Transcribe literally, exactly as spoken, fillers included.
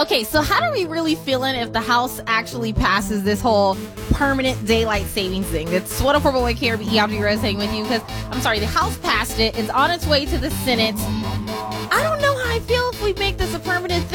Okay, so how are we really feeling if the House actually passes this whole permanent daylight savings thing? It's one oh four point one K R B E After You're saying with you, because I'm sorry, the House passed it. It's on its way to the Senate. I don't know how I feel if we make this a permanent thing.